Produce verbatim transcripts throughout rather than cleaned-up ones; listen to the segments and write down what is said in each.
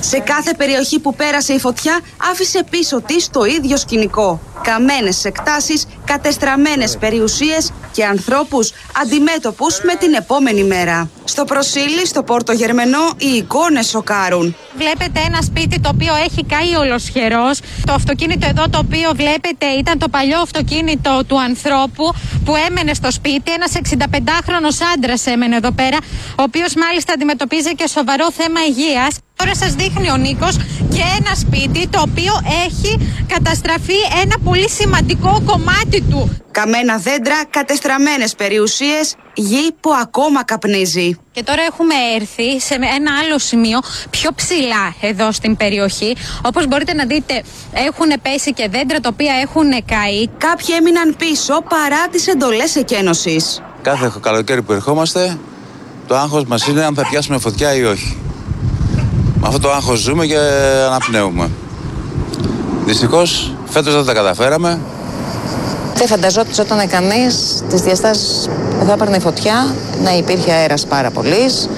Σε κάθε περιοχή που πέρασε η φωτιά άφησε πίσω της το ίδιο σκηνικό. Καμένες εκτάσεις, κατεστραμμένες περιουσίες και ανθρώπους αντιμέτωπους με την επόμενη μέρα. Στο Προσήλι, στο Πόρτο Γερμενό, οι εικόνες σοκάρουν. Βλέπετε ένα σπίτι το οποίο έχει καεί ολοσχερός. Το αυτοκίνητο εδώ το οποίο βλέπετε ήταν το παλιό αυτοκίνητο του ανθρώπου που έμενε στο σπίτι. Ένας εξηνταπεντάχρονος άντρας έμενε εδώ πέρα, ο οποίος μάλιστα αντιμετωπίζει και σοβαρό θέμα υγείας. Τώρα σας δείχνει ο Νίκος και ένα σπίτι το οποίο έχει καταστραφεί ένα πολύ σημαντικό κομμάτι του. Καμένα δέντρα, κατεστραμμένες περιουσίες, γη που ακόμα καπνίζει. Και τώρα έχουμε έρθει σε ένα άλλο σημείο πιο ψηλά εδώ στην περιοχή. Όπως μπορείτε να δείτε, έχουν πέσει και δέντρα τα οποία έχουν καεί. Κάποιοι έμειναν πίσω παρά τις εντολές εκένωσης. Κάθε καλοκαίρι που ερχόμαστε, το άγχος μας είναι αν θα πιάσουμε φωτιά ή όχι. Με αυτό το άγχος ζούμε και αναπνέουμε. Δυστυχώς, φέτος δεν τα καταφέραμε. Δεν φανταζόταν κανείς τις διαστάσεις που θα έπαιρνε η φωτιά, να υπήρχε αέρας πάρα πολύς,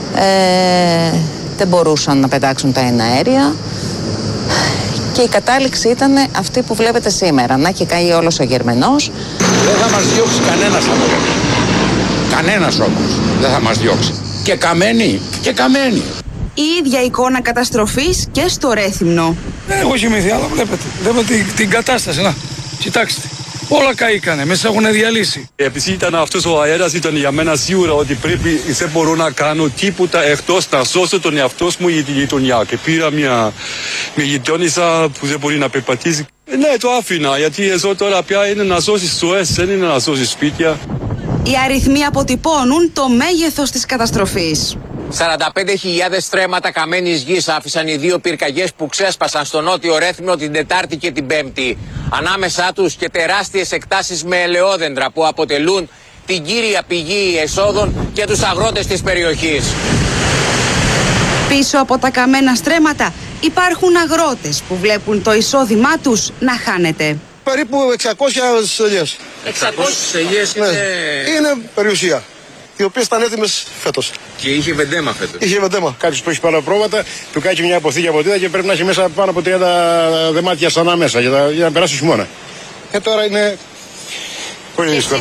ε, δεν μπορούσαν να πετάξουν τα εναέρια και η κατάληξη ήταν αυτή που βλέπετε σήμερα, να έχει καεί όλος ο Γερμενός. Δεν θα μας διώξει κανένας από εδώ. Κανένας όμως δεν θα μας διώξει. Και καμένη, και καμένη. Η ίδια εικόνα καταστροφής και στο Ρέθυμνο. Δεν έχω κοιμηθεί, αλλά βλέπετε. Βλέπετε την, την κατάσταση. Να, κοιτάξτε. Όλα καήκανε, μέσα έχουν διαλύσει. Επειδή ήταν αυτός ο αέρας, ήταν για μένα σίγουρα ότι πρέπει, δεν μπορώ να κάνω τίποτα εκτός να σώσω τον εαυτό μου ή τη γειτονιά. Και πήρα μια, μια γειτόνισσα που δεν μπορεί να περπατήσει. Ναι, το άφηνα, γιατί εδώ τώρα πια είναι να σώσεις ζωές, δεν είναι να σώσεις σπίτια. Οι αριθμοί αποτυπώνουν το μέγεθος της καταστροφής. σαράντα πέντε χιλιάδες στρέμματα καμένης γης άφησαν οι δύο πυρκαγιές που ξέσπασαν στο νότιο Ρέθυμνο την Τετάρτη και την Πέμπτη. Ανάμεσά τους και τεράστιες εκτάσεις με ελαιόδεντρα που αποτελούν την κύρια πηγή εσόδων για τους αγρότες της περιοχής. Πίσω από τα καμένα στρέμματα υπάρχουν αγρότες που βλέπουν το εισόδημά τους να χάνεται. Περίπου εξακόσιες ελιές. εξακόσιες ελιές είναι... Ναι. Είναι περιουσία, οι οποίες ήταν έτοιμες φέτος. Και είχε βεντέμα φέτος. Είχε βεντέμα. Κάποιος που έχει πολλά πρόβατα, του κάτσει μια αποθήκη από τίτα και πρέπει να έχει μέσα πάνω από τριάντα δεμάτια στανά μέσα για, τα, για να περάσει ο χειμώνα. Και τώρα είναι πολύ δύσκολο.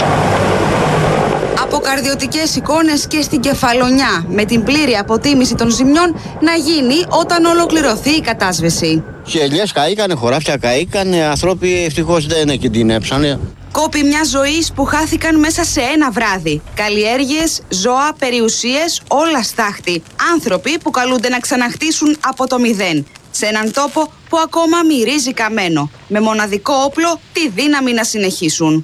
Αποκαρδιωτικές εικόνες και στην Κεφαλονιά, με την πλήρη αποτίμηση των ζημιών να γίνει όταν ολοκληρωθεί η κατάσβεση. Οι ελιές καήκανε, χωράφια καήκανε, άνθρωποι ευτυχώς δεν κινδυνεύσανε. Κόπη μια ζωής που χάθηκαν μέσα σε ένα βράδυ. Καλλιέργειες, ζώα, περιουσίες, όλα στάχτη. Άνθρωποι που καλούνται να ξαναχτίσουν από το μηδέν. Σε έναν τόπο που ακόμα μυρίζει καμένο. Με μοναδικό όπλο τη δύναμη να συνεχίσουν.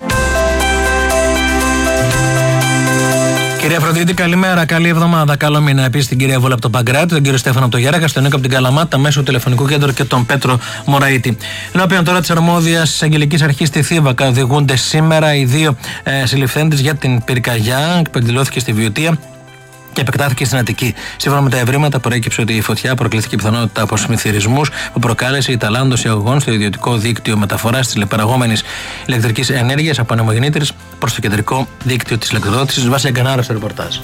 Κυρία Φροντίτη, καλημέρα, καλή εβδομάδα, καλό μήνα. Επίσης την κυρία Βόλα από τον Παγκράτη, τον κύριο Στέφανο από το Γέρακα, τον Νίκο από την Καλαμάτα, μέσω του τηλεφωνικού κέντρου και τον Πέτρο Μωραήτη. Ενώπιον τώρα τη αρμόδια Αγγελικής Αρχής στη Θήβακα οδηγούνται σήμερα οι δύο ε, συλληφθέντες για την πυρκαγιά που εκδηλώθηκε στη Βιωτία και επεκτάθηκε στην Αττική. Σύμφωνα με τα ευρήματα, προέκυψε ότι η φωτιά προκλήθηκε πιθανότητα από συμμυθυρισμούς που προκάλεσε η ταλάντωση αγωγών στο ιδιωτικό δίκτυο μεταφοράς της λεπαραγόμενης ηλεκτρικής ενέργειας από ανεμογεννήτρες προς το κεντρικό δίκτυο της ηλεκτροδότησης. Βάσει Αγκανάρα στο ρεπορτάζ.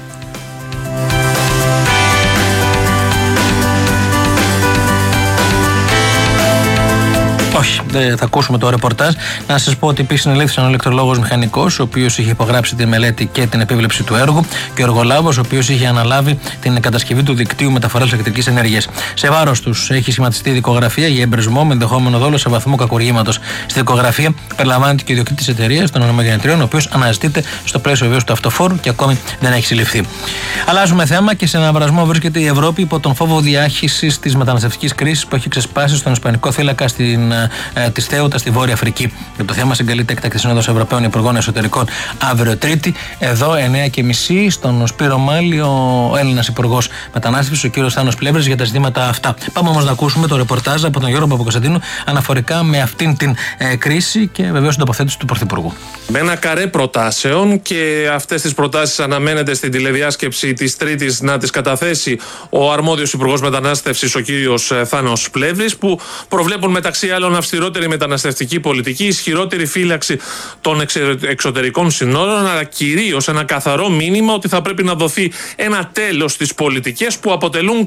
Όχι, δεν θα ακούσουμε το ρεπορτάζ. Να σας πω ότι επίσης συνελήφθησαν ο ηλεκτρολόγος μηχανικός, ο οποίος είχε υπογράψει τη μελέτη και την επίβλεψη του έργου, και ο εργολάβος, ο οποίος είχε αναλάβει την κατασκευή του δικτύου μεταφοράς ηλεκτρικής ενέργειας. Σε βάρος τους έχει σχηματιστεί δικογραφία για εμπρισμό με ενδεχόμενο δόλο σε βαθμό κακουργήματος. Στη δικογραφία περιλαμβάνεται και ο ιδιοκτήτης της εταιρείας των ανεμογεννητριών, ο οποίος αναζητείται στο πλαίσιο βεβαίως του αυτοφόρου και ακόμη δεν έχει συλληφθεί. Αλλάζουμε θέμα και σε αναβρασμό βρίσκεται η Ευρώπη υπό τον φόβο διάχυσης της μεταναστευτικής κρίσης που έχει ξεσπάσει στον Ισπανικό θύλακα στην Ε, της Θέουτα στη Βόρεια Αφρική. Για το θέμα συγκαλείται έκτακτη σύνοδος Ευρωπαίων Υπουργών Εσωτερικών αύριο Τρίτη, εδώ εννιά και μισή, στον Σπύρο Μάλη, ο Έλληνας Υπουργός Μετανάστευσης, ο κύριος Θάνος Πλεύρης, για τα ζητήματα αυτά. Πάμε όμως να ακούσουμε το ρεπορτάζ από τον Γιώργο Παπακοσταντίνου αναφορικά με αυτήν την ε, κρίση και βεβαίως την τοποθέτηση του Πρωθυπουργού. Με ένα καρέ προτάσεων, και αυτές τις προτάσεις αναμένεται στην τηλεδιάσκεψη της Τρίτης να τις καταθέσει ο αρμόδιος Υπουργός Μετανάστευσης, ο κύριος Θάνος Πλεύρης, που προβλέπουν μεταξύ άλλων αυστηρότερη μεταναστευτική πολιτική, ισχυρότερη φύλαξη των εξωτερικών συνόρων, αλλά κυρίως ένα καθαρό μήνυμα ότι θα πρέπει να δοθεί ένα τέλος στις πολιτικές που αποτελούν